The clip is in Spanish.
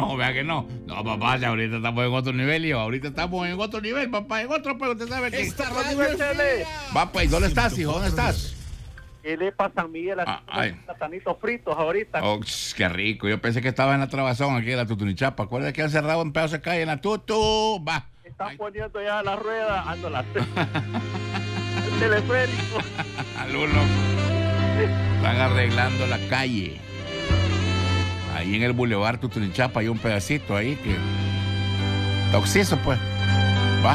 no, vea que no. No, papá, ya ahorita estamos en otro nivel, hijo. Ahorita estamos en otro nivel, papá. En otro, pero usted sabe que... Esta radio es mía. Va, pues, ¿dónde estás, hijo? ¿Dónde estás? ¿Qué le pasa a San Miguel? Ay. Platanitos fritos ahorita. Oh, qué rico. Yo pensé que estaba en la trabazón aquí en la Tutunichapa. Acuérdate que han cerrado en pedazos de calle en la Tutu. Va. Están poniendo ya la rueda. Ando la el teleférico. Al uno. Están arreglando la calle. Ahí en el Boulevard Tutunichapa hay un pedacito ahí que... Toxizo, pues.